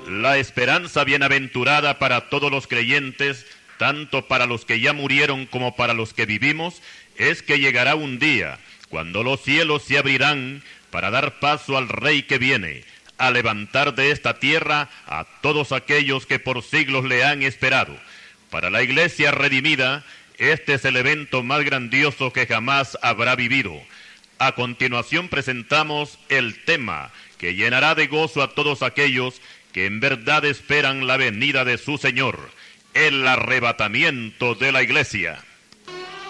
La esperanza bienaventurada para todos los creyentes, tanto para los que ya murieron como para los que vivimos, es que llegará un día cuando los cielos se abrirán para dar paso al Rey que viene, a levantar de esta tierra a todos aquellos que por siglos le han esperado. Para la Iglesia redimida, este es el evento más grandioso que jamás habrá vivido. A continuación presentamos el tema que llenará de gozo a todos aquellos que en verdad esperan la venida de su Señor, el arrebatamiento de la Iglesia.